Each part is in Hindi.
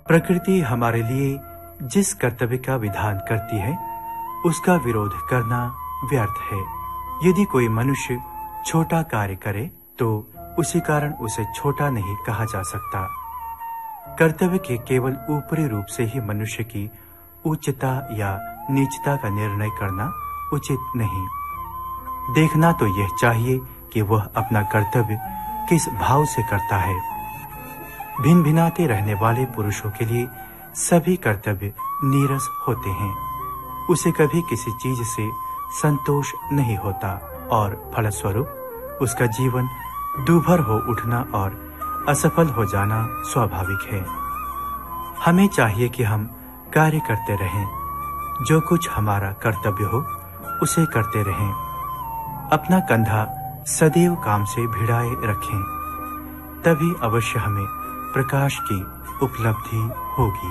प्रकृति हमारे लिए जिस कर्तव्य का विधान करती है उसका विरोध करना व्यर्थ है। यदि कोई मनुष्य छोटा कार्य करे तो उसी कारण उसे छोटा नहीं कहा जा सकता। कर्तव्य के केवल ऊपरी रूप से ही मनुष्य की उच्चता या नीचता का निर्णय करना उचित नहीं। देखना तो यह चाहिए कि वह अपना कर्तव्य किस भाव से करता है। भिन्न भिन्नाते रहने वाले पुरुषों के लिए सभी कर्तव्य नीरस होते हैं। उसे कभी किसी चीज से संतोष नहीं होता और फलस्वरूप उसका जीवन दूभर हो उठना और असफल हो जाना स्वाभाविक है। हमें चाहिए कि हम कार्य करते रहें, जो कुछ हमारा कर्तव्य हो उसे करते रहें, अपना कंधा सदैव काम से भिड़ाए रखें, तभी अवश्य हमें प्रकाश की उपलब्धि होगी।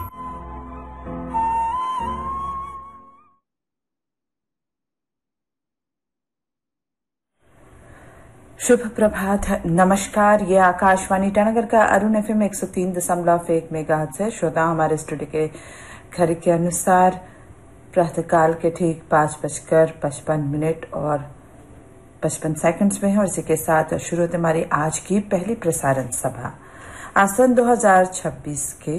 शुभ प्रभात, नमस्कार। ये आकाशवाणी ईटानगर का अरुण FM 103.1 मेगाहर्ट्ज है। श्रोता, हमारे स्टूडियो के घड़ी के अनुसार प्रातःकाल के ठीक 5:55 और 55 सेकंड्स में है और इसी के साथ शुरू होती हमारी आज की पहली प्रसारण सभा। आज सन 2026 के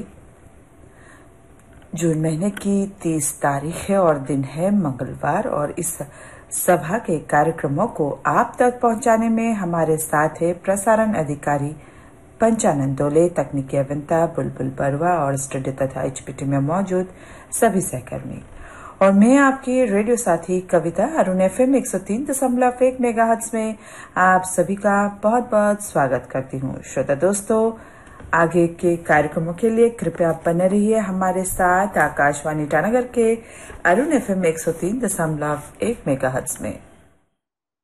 जून महीने की 30 तारीख है और दिन है मंगलवार। और इस सभा के कार्यक्रमों को आप तक पहुंचाने में हमारे साथ है प्रसारण अधिकारी पंचानन दोले, तकनीकी अभियंता बुलबुल बरुआ और स्टूडियो तथा HPT में मौजूद सभी सहकर्मी। और मैं आपकी रेडियो साथी कविता अरुण FM 103.1 मेगाहर्ट्ज में आप सभी का बहुत बहुत स्वागत करती हूँ। श्रोता दोस्तों, आगे के कार्यक्रमों के लिए कृपया बने रहिए हमारे साथ आकाशवाणी ईटानगर के अरुण FM 103.1 मेगाहर्ट्ज में।